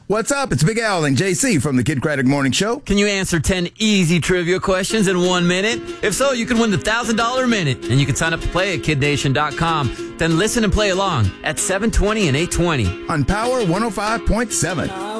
What's up? It's Big Al and JC from the Kid Craddock Morning Show. Can you answer 10 easy trivia questions in 1 minute? If so, you can win the $1,000 minute, and you can sign up to play at KidNation.com. Then listen and play along at 7:20 and 8:20 on Power 105.7.